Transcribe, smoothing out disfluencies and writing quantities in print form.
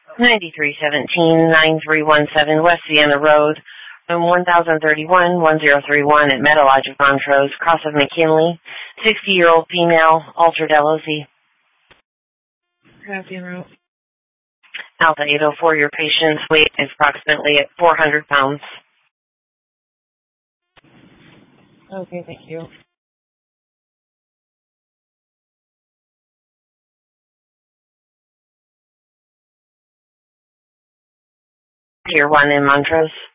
9317-9317 West Vienna Road, room 1031-1031 at Meadowlodge of Montrose, Cross of McKinley. 60-year-old female, altered LOZ. Alpha 804, your patient's weight is approximately at 400 pounds. Okay, thank you. Pier 1 in Montrose.